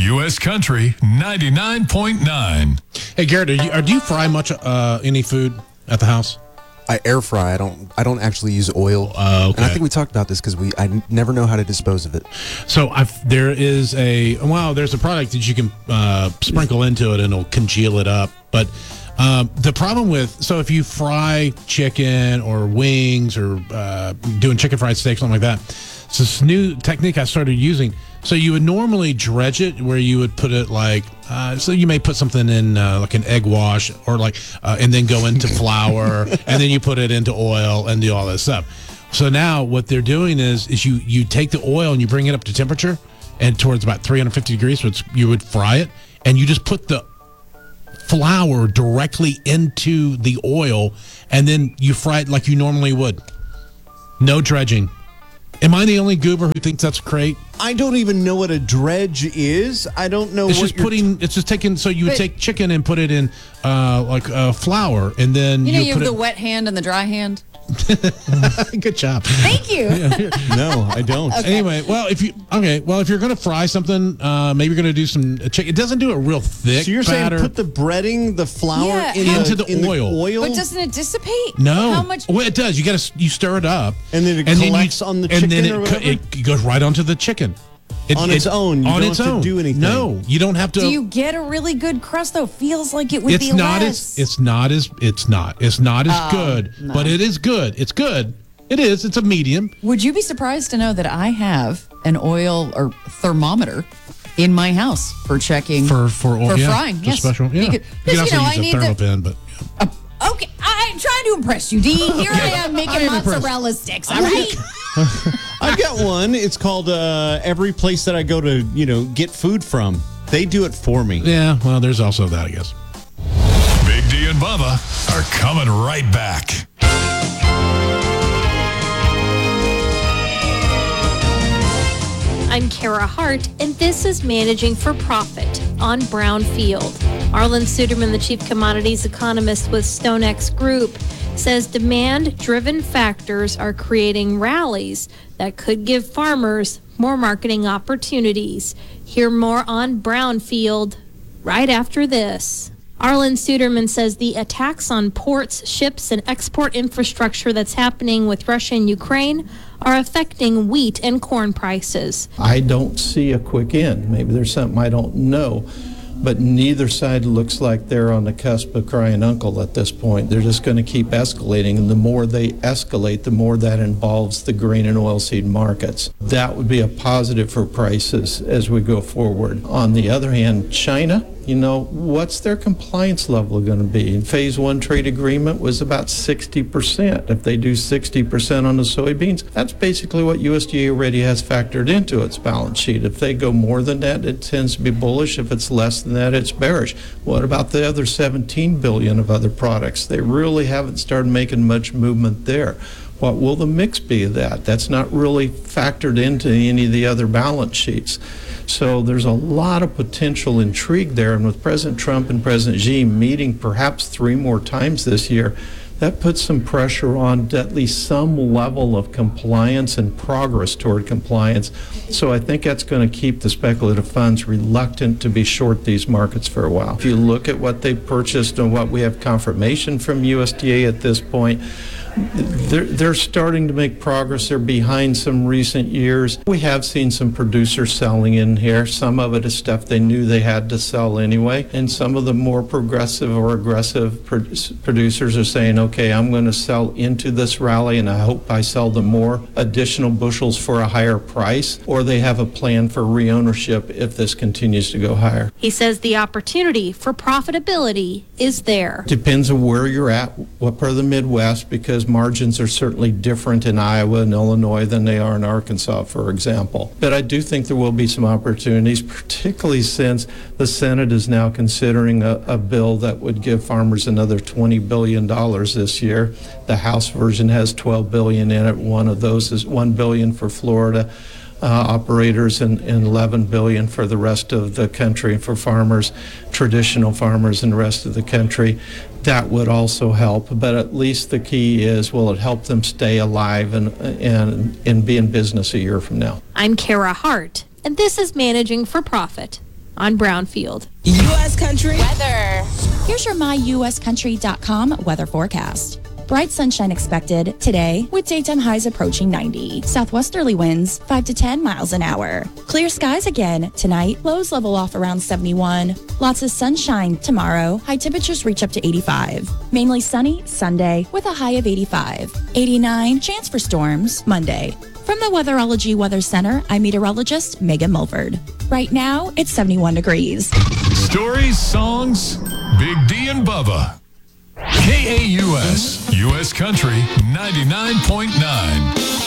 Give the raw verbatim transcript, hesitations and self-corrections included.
U S Country ninety-nine point nine. Hey, Garrett, do you, or do you fry much uh, any food at the house? I air fry. I don't. I don't actually use oil. Uh, okay. And I think we talked about this because we. I n- never know how to dispose of it. So I've, there is a wow. There's a product that you can uh, sprinkle into it and it'll congeal it up. But um, the problem with so if you fry chicken or wings or uh, doing chicken fried steak, something like that, it's this new technique I started using. So you would normally dredge it, where you would put it like, uh, so you may put something in uh, like an egg wash, or like, uh, and then go into flour, and then you put it into oil and do all that stuff. So now what they're doing is, is you you take the oil and you bring it up to temperature, and towards about three hundred fifty degrees, so it's, you would fry it, and you just put the flour directly into the oil, and then you fry it like you normally would. No dredging. Am I the only goober who thinks that's great? I don't even know what a dredge is. I don't know. It's what just putting. T- it's just taking. So you would But- take chicken and put it in, uh, like uh, flour, and then You know, you you put have it. the wet hand and the dry hand. Good job. Thank you. No, I don't. Anyway, well, if you okay, well, if you're going to fry something, uh, maybe you're going to do some chicken. It doesn't do it real thick. So you're batter. saying put the breading, the flour Yeah, in Into the in oil. oil, But doesn't it dissipate? No. How much? Well, it does. You got to you stir it up, And then it then collects on the and then chicken it, or co- whatever? it goes right onto the chicken. It, On its own. You on don't its have to own. do anything. No, you don't have to. Do you get a really good crust though? Feels like it would it's be not less. as it's not as it's not it's not as Oh, good, no. but it is good. It's good. It is. It's a medium. Would you be surprised to know that I have an oil or thermometer in my house for checking For for oil, for yeah, frying? for Yes, special. Yeah, Because, you can because, also you know, I use need a the. thermopin, but yeah. Okay, I'm trying to impress you, D. Here I am making I am impressed. mozzarella sticks. All right. I've got one. It's called uh, every place that I go to, you know, get food from. They do it for me. Yeah, well, there's also that, I guess. Big D and Bubba are coming right back. I'm Kara Hart, and this is Managing for Profit on Brownfield. Arlen Suderman, the chief commodities economist with StoneX Group, says demand-driven factors are creating rallies that could give farmers more marketing opportunities. Hear more on Brownfield right after this. Arlen Suderman says the attacks on ports, ships, and export infrastructure that's happening with Russia and Ukraine are affecting wheat and corn prices. I don't see a quick end. Maybe there's something I don't know, but neither side looks like they're on the cusp of crying uncle at this point. They're just going to keep escalating, and the more they escalate, the more that involves the grain and oilseed markets. That would be a positive for prices as we go forward. On the other hand, China, you know, what's their compliance level going to be? In phase one trade agreement was about sixty percent. If they do sixty percent on the soybeans, that's basically what U S D A already has factored into its balance sheet. If they go more than that, it tends to be bullish. If it's less than that, it's bearish. What about the other seventeen billion of other products? They really haven't started making much movement there. What will the mix be of that? That's not really factored into any of the other balance sheets. So there's a lot of potential intrigue there. And with President Trump and President Xi meeting perhaps three more times this year, that puts some pressure on at least some level of compliance and progress toward compliance. So I think that's going to keep the speculative funds reluctant to be short these markets for a while. If you look at what they purchased and what we have confirmation from U S D A at this point, They're, they're starting to make progress. They're behind some recent years. We have seen some producers selling in here. Some of it is stuff they knew they had to sell anyway. And some of the more progressive or aggressive pro- producers are saying, okay, I'm going to sell into this rally and I hope I sell them more additional bushels for a higher price, or they have a plan for reownership if this continues to go higher. He says the opportunity for profitability is there. Depends on where you're at, what part of the Midwest, because margins are certainly different in Iowa and Illinois than they are in Arkansas, for example. But I do think there will be some opportunities, particularly since the Senate is now considering a, a bill that would give farmers another twenty billion dollars this year. The House version has twelve billion dollars in it. One of those is one billion dollars for Florida Uh, operators and, and eleven billion dollars for the rest of the country, for farmers, traditional farmers in the rest of the country. That would also help, but at least the key is, will it help them stay alive and, and, and be in business a year from now? I'm Kara Hart, and this is Managing for Profit on Brownfield. U S Country Weather. Here's your my U S country dot com weather forecast. Bright sunshine expected today with daytime highs approaching ninety. Southwesterly winds five to ten miles an hour. Clear skies again tonight. Lows level off around seventy-one. Lots of sunshine tomorrow. High temperatures reach up to eighty-five. Mainly sunny Sunday with a high of eighty-five. eighty-nine chance for storms Monday. From the Weatherology Weather Center, I'm meteorologist Megan Mulford. Right now, it's seventy-one degrees. Stories, songs, Big D and Bubba. K A U S, U S Country ninety-nine point nine.